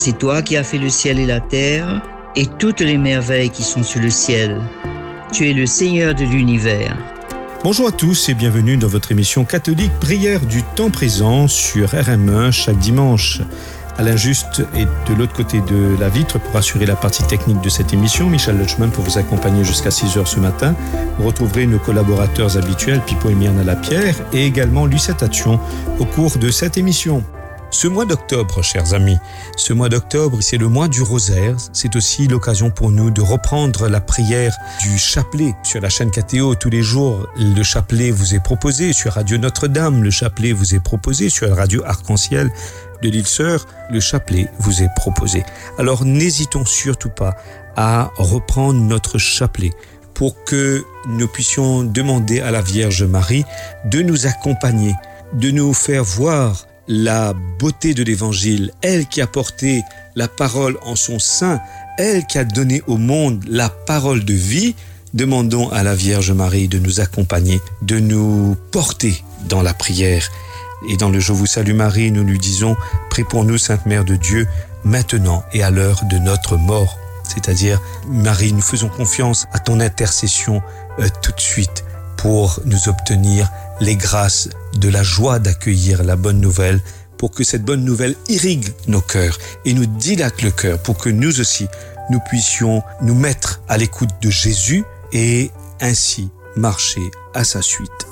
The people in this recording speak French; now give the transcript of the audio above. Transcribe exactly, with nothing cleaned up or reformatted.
C'est toi qui as fait le ciel et la terre et toutes les merveilles qui sont sur le ciel. Tu es le Seigneur de l'univers. Bonjour à tous et bienvenue dans votre émission catholique Prière du temps présent sur R M un chaque dimanche. Alain Juste est de l'autre côté de la vitre pour assurer la partie technique de cette émission. Michel Lutschmann pour vous accompagner jusqu'à six heures ce matin. Vous retrouverez nos collaborateurs habituels, Pipo et Myrna Lapierre, et également Lucette Athion au cours de cette émission. Ce mois d'octobre, chers amis, ce mois d'octobre, c'est le mois du rosaire. C'est aussi l'occasion pour nous de reprendre la prière du chapelet. Sur la chaîne K T O, tous les jours, le chapelet vous est proposé. Sur Radio Notre-Dame, le chapelet vous est proposé. Sur la Radio Arc-en-Ciel de l'île Sœur, le chapelet vous est proposé. Alors, n'hésitons surtout pas à reprendre notre chapelet pour que nous puissions demander à la Vierge Marie de nous accompagner, de nous faire voir la beauté de l'Évangile, elle qui a porté la parole en son sein, elle qui a donné au monde la parole de vie. Demandons à la Vierge Marie de nous accompagner, de nous porter dans la prière. Et dans le Je vous salue Marie, nous lui disons « Prie pour nous, Sainte Mère de Dieu, maintenant et à l'heure de notre mort ». C'est-à-dire, Marie, nous faisons confiance à ton intercession euh, tout de suite pour nous obtenir les grâces de la joie d'accueillir la bonne nouvelle, pour que cette bonne nouvelle irrigue nos cœurs et nous dilate le cœur, pour que nous aussi, nous puissions nous mettre à l'écoute de Jésus et ainsi marcher à sa suite.